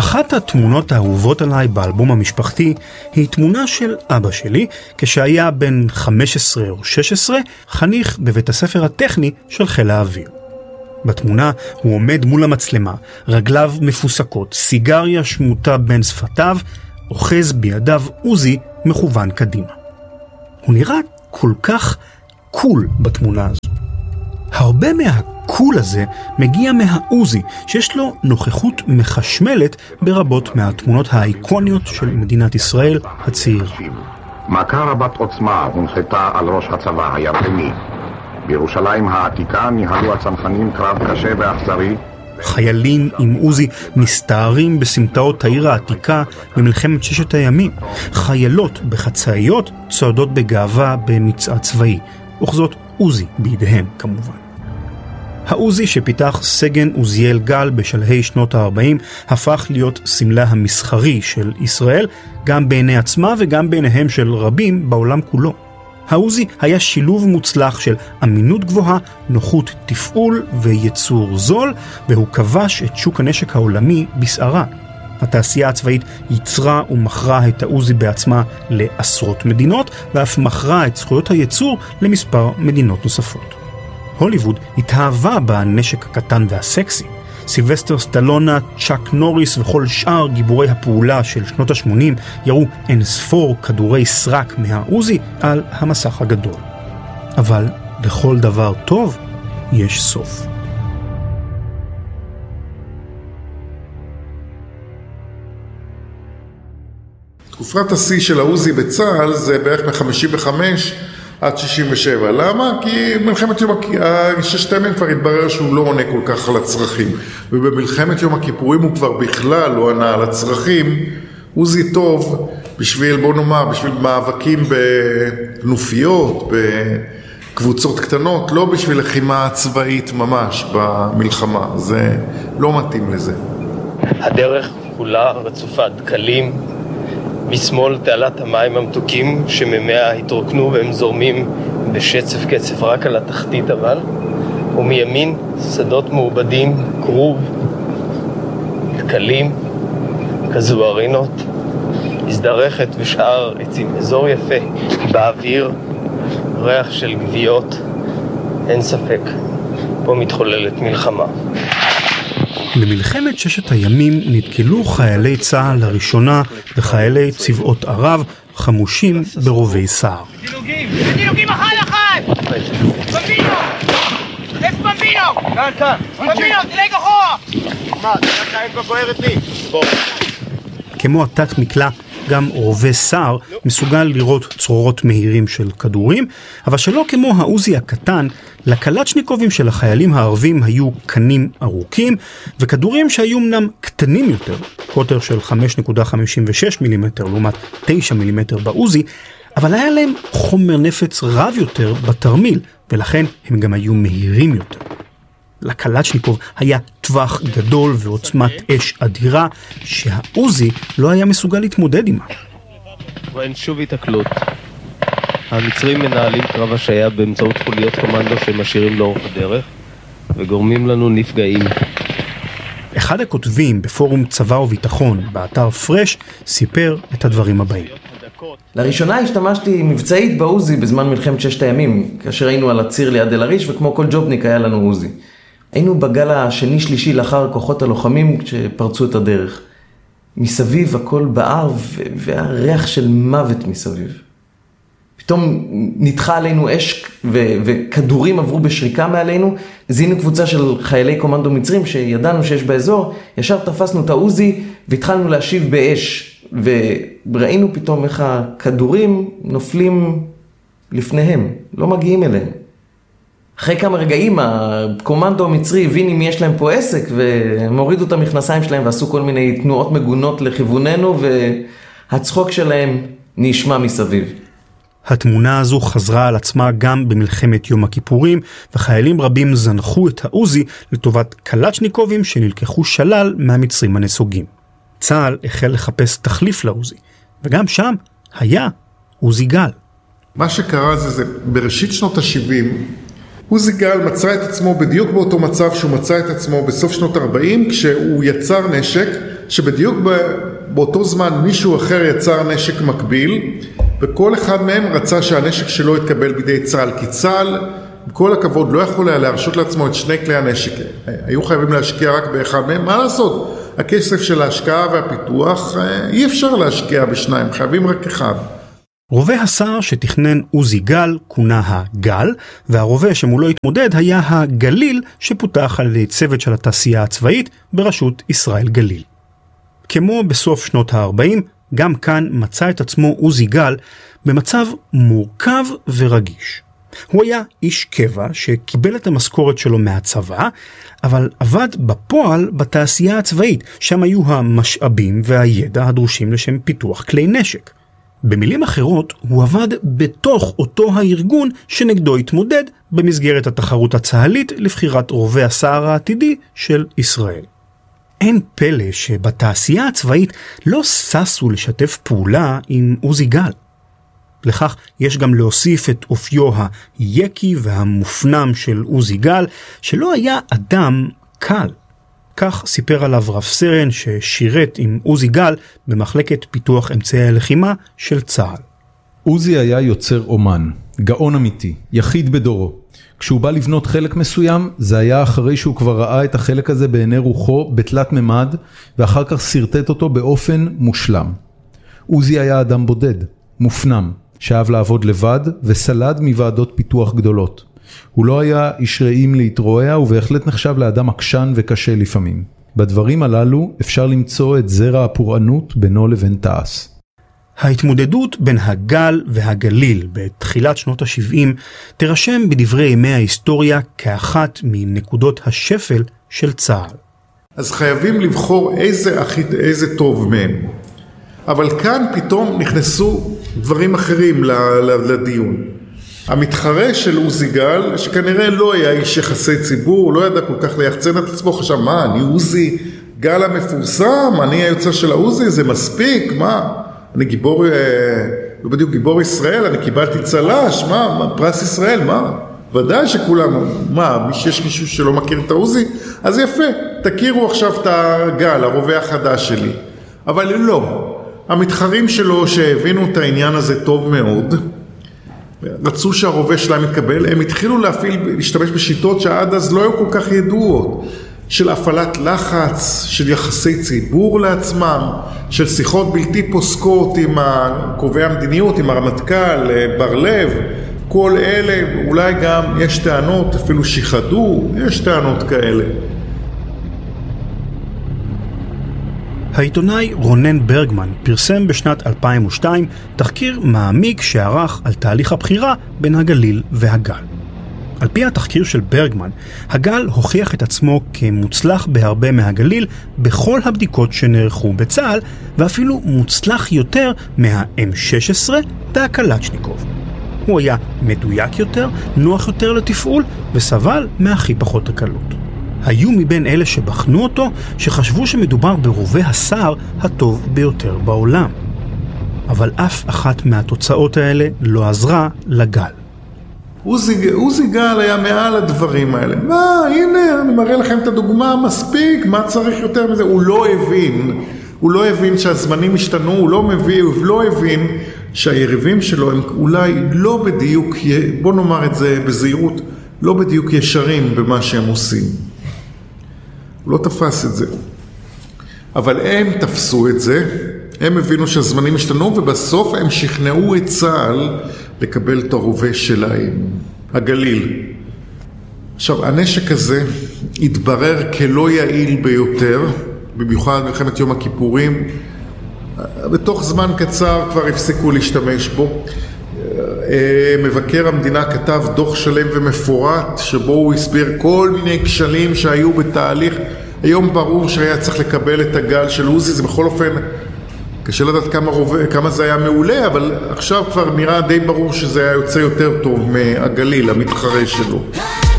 אחת התמונות האהובות עליי באלבום המשפחתי היא תמונה של אבא שלי כשהיה בן 15 או 16, חניך בבית הספר הטכני של חיל האוויר. בתמונה הוא עומד מול המצלמה, רגליו מפוסקות, סיגריה שמוטה בין שפתיו, אוחז בידיו עוזי מכוון קדימה. הוא נראה כל כך קול בתמונה הזו. הרבה מהקול הזה מגיע מהעוזי, שיש לו נוכחות מחשמלת ברבות מהתמונות האיקוניות של מדינת ישראל הצעירה. מכה רבת עוצמה הונחתה על ראש הצבא הירדני. בירושלים העתיקה ניהלו הצנחנים קרב קשה ואכזרי. חיילים עם עוזי מסתערים בסמטאות העיר העתיקה במלחמת ששת הימים. חיילות בחצאיות צועדות בגאווה במצעד צבאי. אוחזות עוזי בידיהם כמובן. העוזי שפיתח סגן עוזיאל גל בשלהי שנות ה-40 הפך להיות סמלה המסחרי של ישראל, גם בעיני עצמה וגם בעיניהם של רבים בעולם כולו. העוזי היה שילוב מוצלח של אמינות גבוהה, נוחות תפעול וייצור זול, והוא כבש את שוק הנשק העולמי בסערה. התעשייה הצבאית ייצרה ומכרה את העוזי בעצמה לעשרות מדינות, ואף מכרה את זכויות הייצור למספר מדינות נוספות. הוליווד התאהבה בנשק הקטן והסקסי. סילבסטר סטלונה, צ'אק נוריס וכל שאר גיבורי הפעולה של שנות ה-80 יראו אין ספור כדורי סרק מהעוזי על המסך הגדול. אבל לכל דבר טוב יש סוף. תקופת השיא של העוזי בצה"ל זה בערך מ-55 עד 67. למה? כי מלחמת יום ששת הימים כבר התברר שהוא לא עונה כל כך על הצרכים. ובמלחמת יום הכיפורים הוא כבר בכלל לא ענה על הצרכים. עוזי טוב בשביל, בוא נאמר, בשביל מאבקים בנופיות, בקבוצות קטנות, לא בשביל לחימה צבאית ממש במלחמה. זה לא מתאים לזה. הדרך כולה רצופה דקלים. משמאל תעלת המים המתוקים שממיה התרוקנו והם זורמים בשצף קצף רק על התחתית אבל, ומימין שדות מעובדים, קרוב, דקלים, כזוארינות, הזדרכת ושאר עצים, אזור יפה, באוויר, ריח של גוויות, אין ספק, פה מתחוללת מלחמה. במלחמת ששת הימים נתקלו חיילי צה"ל לראשונה בחיילי צבאות ערב חמושים ברובי סער. דילוגים אחד! במבינו! איפה במבינו? כאן! במבינו, דילג אחורה! מה, דילג האצבע בוערת לי? בוא. כמו התת מקלע, גם רובה סער מסוגל לראות צרורות מהירים של כדורים, אבל שלא כמו העוזי הקטן, לקלצ'ניקובים של החיילים הערבים היו קנים ארוכים, וכדורים שהיו אמנם קטנים יותר, קוטר של 5.56 מילימטר לעומת 9 מילימטר בעוזי, אבל היה להם חומר נפץ רב יותר בתרמיל, ולכן הם גם היו מהירים יותר. לקלצ'ניקוב היה טווח גדול ועוצמת אש אדירה שהעוזי לא היה מסוגל להתמודד עימה. ואין שוב התקלות. המצרים מנהלים קרב השהיה באמצעות חוליות קומנדו שמשאירים לאורך הדרך וגורמים לנו נפגעים. אחד הכותבים בפורום צבא וביטחון באתר פרש סיפר את הדברים הבאים. לראשונה השתמשתי מבצעית בעוזי בזמן מלחמת ששת הימים, כאשר היינו על הציר ליד אל-עריש וכמו כל ג'ובניק היה לנו עוזי. היינו בגל השני-שלישי לאחר כוחות הלוחמים כשפרצו את הדרך. מסביב הכל בער והריח של מוות מסביב. פתאום נדחה עלינו אש וכדורים עברו בשריקה מעלינו. זיהינו קבוצה של חיילי קומנדו מצרים שידענו שיש באזור. ישר תפסנו את העוזי והתחלנו להשיב באש. וראינו פתאום איך הכדורים נופלים לפניהם, לא מגיעים אליהם. אחרי כמה רגעים הקומנדו המצרי הבין אם יש להם פה עסק והם הורידו את המכנסיים שלהם ועשו כל מיני תנועות מגונות לכיווננו והצחוק שלהם נשמע מסביב. התמונה הזו חזרה על עצמה גם במלחמת יום הכיפורים, וחיילים רבים זנחו את העוזי לטובת קלצ'ניקובים שנלקחו שלל מהמצרים הנסוגים. צה"ל החל לחפש תחליף לעוזי, וגם שם היה עוזי גל. מה שקרה זה בראשית שנות ה-70, עוזי גל מצא את עצמו בדיוק באותו מצב שהוא מצא את עצמו בסוף שנות ה-40, כשהוא יצר נשק שבדיוק באותו זמן מישהו אחר יצר נשק מקביל, וכל אחד מהם רצה שהנשק שלו יתקבל בידי צה"ל, כי צה"ל, בכל הכבוד, לא יכול היה להרשות לעצמו את שני כלי הנשק. היו חייבים להשקיע רק באחד מהם. מה לעשות? הכסף של ההשקעה והפיתוח אי אפשר להשקיע בשניים, חייבים רק אחד. רובה הסער שתכנן עוזי גל כונה הגל, והרובה שמולו התמודד היה הגליל שפותח על ידי צוות של התעשייה הצבאית בראשות ישראל גליל. כמו בסוף שנות ה-40, גם כאן מצא את עצמו עוזי גל במצב מורכב ורגיש. הוא היה איש קבע שקיבל את המשכורת שלו מהצבא, אבל עבד בפועל בתעשייה הצבאית, שם היו המשאבים והידע הדרושים לשם פיתוח כלי נשק. במילים אחרות, הוא עבד בתוך אותו הארגון שנגדו התמודד במסגרת התחרות הצהלית לבחירת רובה הסער העתידי של ישראל. אין פלא שבתעשייה הצבאית לא ססו לשתף פעולה עם עוזי גל. לכך יש גם להוסיף את אופיו היקי והמופנם של עוזי גל, שלא היה אדם קל. כך סיפר עליו רב סרן ששירת עם עוזי גל במחלקת פיתוח אמצעי הלחימה של צה"ל. עוזי היה יוצר אומן, גאון אמיתי, יחיד בדורו. כשהוא בא לבנות חלק מסוים, זה היה אחרי שהוא כבר ראה את החלק הזה בעיני רוחו בתלת ממד, ואחר כך סרטט אותו באופן מושלם. עוזי היה אדם בודד, מופנם, שאהב לעבוד לבד וסלד מוועדות פיתוח גדולות. הוא לא היה איש רעים להתרועע, ובהחלט נחשב לאדם עקשן וקשה לפעמים. בדברים הללו אפשר למצוא את זרע הפורענות בינו לבין תעש. ההתמודדות בין הגל והגליל בתחילת שנות ה-70 תרשם בדברי ימי ההיסטוריה כאחת מנקודות השפל של צה"ל. אז חייבים לבחור איזה טוב מהם. אבל כאן פתאום נכנסו דברים אחרים לדיון. המתחרה של עוזי גל, שכנראה לא היה איש יחסי ציבור, לא ידע כל כך ליחצן את עצמו, חשב, מה, אני עוזי גל המפורסם, אני היוצא של העוזי, זה מספיק, מה? אני גיבור, לא בדיוק גיבור ישראל, אני קיבלתי צל"ש, מה, פרס ישראל, מה? ודאי שכולם, מה, יש מישהו שלא מכיר את העוזי? אז יפה, תכירו עכשיו את הגל, הרובה החדש שלי. אבל לא, המתחרים שלו שהבינו את העניין הזה טוב מאוד, רצו שהרובה שלהם יתקבל, הם התחילו להשתמש בשיטות שעד אז לא היו כל כך ידועות, של הפעלת לחץ, של יחסי ציבור לעצמם, של שיחות בלתי פוסקות עם קובעי המדיניות, עם הרמטכ"ל, בר לב, כל אלה, אולי גם יש טענות, אפילו שיחדו, יש טענות כאלה. העיתונאי רונן ברגמן פרסם בשנת 2002 תחקיר מעמיק שערך על תהליך הבחירה בין הגליל והגל. על פי התחקיר של ברגמן, הגל הוכיח את עצמו כמוצלח בהרבה מהגליל בכל הבדיקות שנערכו בצה"ל, ואפילו מוצלח יותר מה-M16 והקלצ'ניקוב. הוא היה מדויק יותר, נוח יותר לתפעול, וסבל מהכי פחות הקלות. היו מבין אלה שבחנו אותו שחשבו שמדובר ברובה הסער הטוב ביותר בעולם. אבל אף אחת מהתוצאות האלה לא עזרה לגל. עוזי גל היה מעל הדברים האלה. מה, הנה, אני מראה לכם את הדוגמה, מספיק, מה צריך יותר מזה? הוא לא הבין שהזמנים השתנו, הוא לא הבין שהיריבים שלו הם אולי לא בדיוק, בוא נאמר את זה בזהירות, לא בדיוק ישרים במה שהם עושים. הוא לא תפס את זה. אבל הם תפסו את זה, הם הבינו שהזמנים השתנו, ובסוף הם שכנעו את צה"ל לקבל את הרובה שלהם, הגליל. עכשיו, הנשק הזה התברר כלא יעיל ביותר, במיוחד מלחמת יום הכיפורים. בתוך זמן קצר כבר הפסיקו להשתמש בו. מבקר המדינה כתב דוח שלם ומפורט, שבו הוא הסביר כל מיני כשלים שהיו בתהליך. היום ברור שהיה צריך לקבל את הגל של עוזי, זה בכל אופן קשה לדעת כמה זה היה מעולה, אבל עכשיו כבר נראה די ברור שזה היה יוצא יותר טוב מהגליל, המתחרה שלו.